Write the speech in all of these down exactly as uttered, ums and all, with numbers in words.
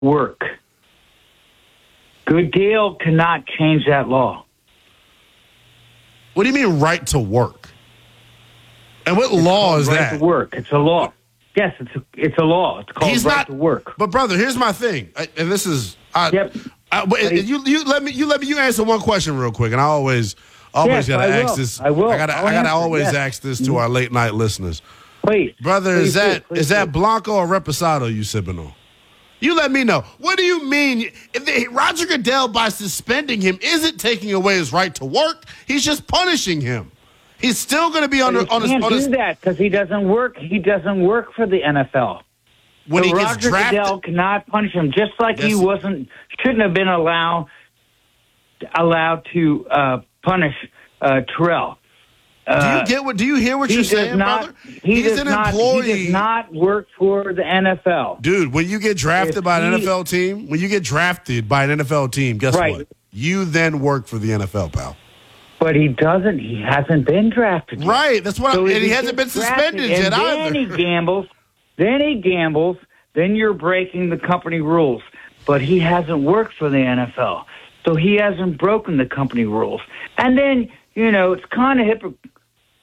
work. Goodale cannot change that law. What do you mean right to work? And what it's law is right that? Right to work. It's a law. Yes, it's a, it's a law. It's called He's right not, to work. But brother, here's my thing, I, and this is. I, yep. I, but but you you let me you let me you answer one question real quick, and I always always yes, gotta I ask will. this. I will. I gotta I'll I gotta answer, always yes. ask this to our late night listeners. Please, brother, please is that do, please is that do. Blanco or Reposado you sipping on? You let me know. What do you mean? If they, Roger Goodell, by suspending him, isn't taking away his right to work. He's just punishing him. He's still going to be under. But he on can't his, do on his, that because he doesn't work. He doesn't work for the N F L. when so he gets Roger drafted. Goodell cannot punish him, just like Yes. he wasn't shouldn't have been allowed allowed to uh, punish uh, Terrell. Do Uh, you get what? Do you hear what he you're does saying, not, brother? He He's does an not, employee. He does not work for the N F L. Dude, when you get drafted If by an he- N F L team, when you get drafted by an N F L team, guess Right. what? You then work for the N F L, pal. But he doesn't. He hasn't been drafted yet. Right. That's what. So I'm, if and he he hasn't been gets drafted suspended and yet then either. he gambles. Then he gambles. Then you're breaking the company rules. But he hasn't worked for the N F L, so he hasn't broken the company rules. And then you know it's kind of hypocritical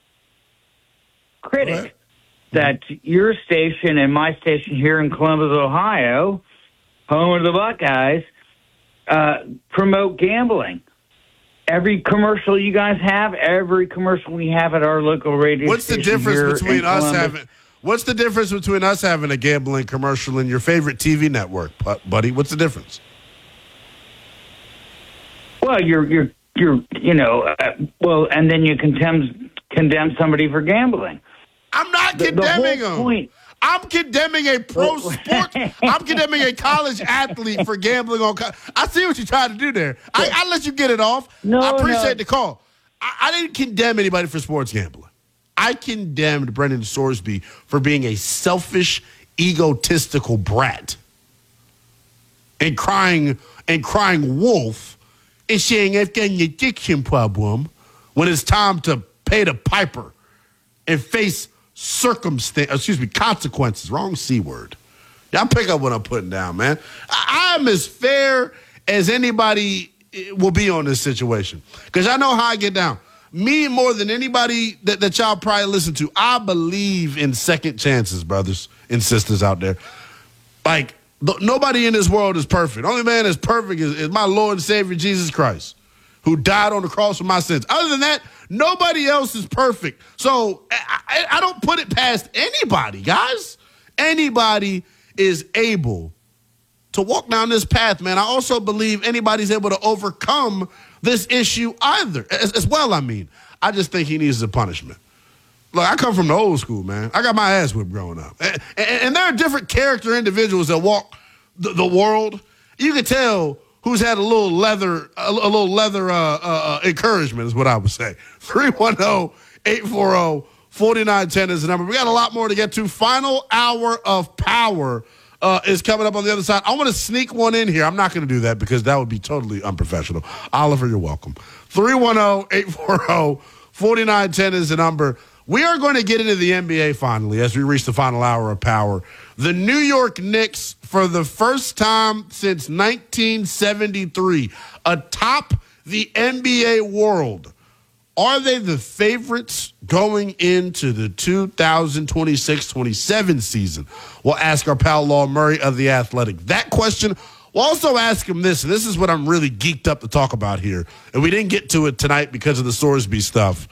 Right. that your station and my station here in Columbus, Ohio, home of the Buckeyes, uh, promote gambling. Every commercial you guys have, every commercial we have at our local radio What's the station difference here between in us Columbus. having? What's the difference between us having a gambling commercial and your favorite T V network, pu- buddy? What's the difference? Well, you're you're you're you know uh, well, and then you condemn condemn somebody for gambling. I'm not The- the condemning whole him. point- I'm condemning a pro Well- sport. I'm condemning a college athlete for gambling on. Co- I see what you tried to do there. I, I let you get it off. No, I appreciate no. the call. I, I didn't condemn anybody for sports gambling. I condemned Brendan Sorsby for being a selfish, egotistical brat and crying and crying wolf and saying I've got an addiction problem when it's time to pay the piper and face circumstance, excuse me, consequences. Wrong C word. Y'all pick up what I'm putting down, man. I, I'm as fair as anybody will be on this situation because I know how I get down. Me more than anybody that, that y'all probably listen to, I believe in second chances, brothers and sisters out there. Like, th- nobody in this world is perfect. The only man that's perfect is, is my Lord and Savior, Jesus Christ, who died on the cross for my sins. Other than that, nobody else is perfect. So I, I, I don't put it past anybody, guys. Anybody is able to walk down this path, man. I also believe anybody's able to overcome this issue either, as, as well, I mean. I just think he needs a punishment. Look, I come from the old school, man. I got my ass whipped growing up. And, and, and there are different character individuals that walk the, the world. You can tell who's had a little leather, a, a little leather uh, uh, uh, encouragement is what I would say. three one zero, eight four zero, four nine one zero is the number. We got a lot more to get to. Final hour of power uh, is coming up on the other side. I want to sneak one in here. I'm not going to do that because that would be totally unprofessional. Oliver, you're welcome. three one zero, eight four zero, four nine one zero is the number. We are going to get into the N B A finally as we reach the final hour of power. The New York Knicks, for the first time since nineteen seventy-three, atop the N B A world. Are they the favorites going into the two thousand twenty-six twenty-seven season? We'll ask our pal Law Murray of The Athletic that question. We'll also ask him this, and this is what I'm really geeked up to talk about here, and we didn't get to it tonight because of the Sorsby stuff.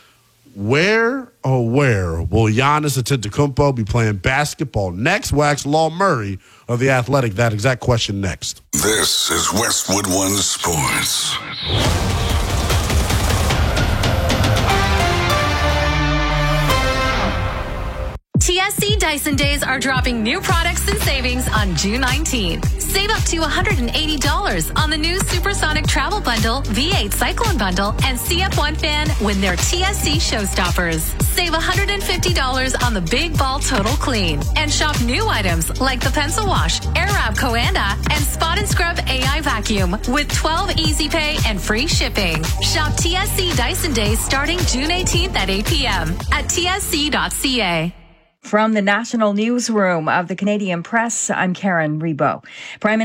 Where, oh where, will Giannis Antetokounmpo be playing basketball next? We'll ask Law Murray of The Athletic that exact question next. This is Westwood One Sports. T S C Dyson Days are dropping new products and savings on June nineteenth. Save up to one hundred eighty dollars on the new Supersonic Travel Bundle, V eight Cyclone Bundle, and C F one Fan when they're T S C Showstoppers. Save one hundred fifty dollars on the Big Ball Total Clean. And shop new items like the Pencil Wash, Airwrap Coanda, and Spot and Scrub A I Vacuum with twelve Easy Pay and free shipping. Shop T S C Dyson Days starting June eighteenth at eight p.m. at T S C dot C A. From the National Newsroom of the Canadian Press, I'm Karen Rebo. Prime